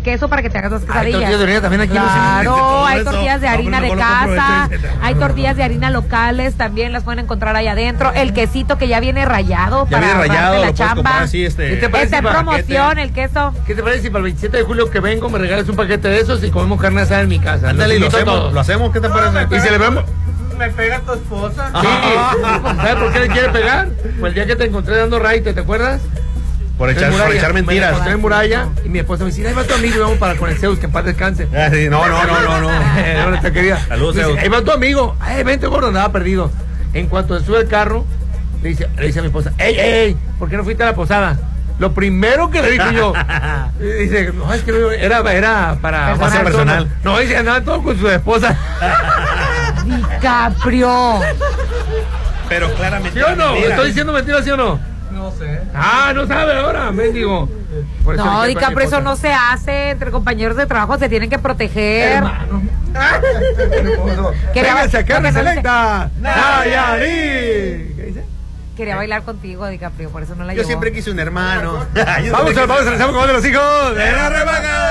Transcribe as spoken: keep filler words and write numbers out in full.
queso para que te hagas las Hay quesadillas. tortillas de harina también aquí. Claro, hay tortillas de harina de No, pero mejor lo compro casa, de treinta. hay tortillas de harina locales, también las pueden encontrar ahí adentro. El quesito que ya viene rayado Ya para viene ahorrarte rayado, la lo puedes chamba. comprar así, este. ¿Qué te parece Está en para promoción el queso. ¿Qué te parece si para el veintisiete de julio que vengo me regales un paquete de esos y comemos carne asada en mi casa? Ándale, y lo Los invito a hacemos, todos. lo hacemos, ¿qué te parece? Y celebramos. Me pega tu esposa. Sí, ¿sabes por qué le quiere pegar? Pues el día que te encontré dando raite, ¿te acuerdas? Por echar, En por Muralla. echar Me mentiras. encontré en Muralla y mi esposa me dice, ahí va tu amigo y vamos para con el Zeus, que en paz descanse. Ah, sí, no, no, no, no, no. Eh, no, nuestra querida. Saludos, Me dice, Zeus. ahí va tu amigo. Ay, vente, gordo, nada perdido. En cuanto se sube el carro, le dice, le dice a mi esposa, ey, ey, ey, ¿por qué no fuiste a la posada? Lo primero que le dije yo, dice, no, es que no, era, era para Personal. pasar Personal. todo. No, dice, andaba todo con su esposa. DiCaprio. Pero claramente. ¿Sí o no? mentira. ¿Estoy diciendo mentiras, sí o no? No sé. Ah, no sabe ahora, mendigo. Por eso No, le dije, DiCaprio, eso esposa. no se hace. Entre compañeros de trabajo se tienen que proteger. Hermano. Quería, Véngase, lo carne que no dice- selecta. Nayarit. ¿Qué dice? quería bailar contigo, DiCaprio, por eso no la Yo llevó. siempre quise un hermano. Vamos a vamos a regresar con los hijos de la rebaja.